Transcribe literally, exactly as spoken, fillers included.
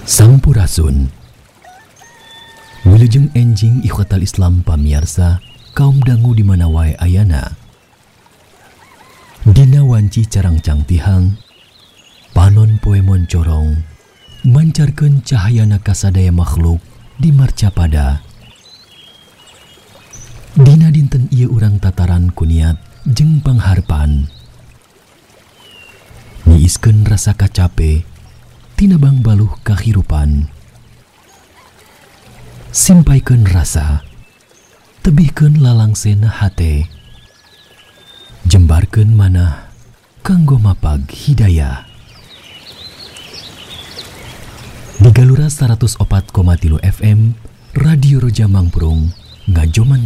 Sampurasun. Wilujeng enjing ikhwatal Islam pamiarsa kaum dangu di mana wae ayana. Dina wanci carang cangtihang panon poe moncorong mancarkeun cahayana kasadaya makhluk di marcapada. Dina dinten ieu urang tataran kuniat jeung pangharpan. Niiskeun rasa kacape tina bang baluh kahirupan. Simpaikeun rasa, tebihkeun lalangsena hate. Jembarkeun manah kanggo mapag hidayah. Di Galura seratus opat koma tilu F M Radio Roja Mangprung ngajoman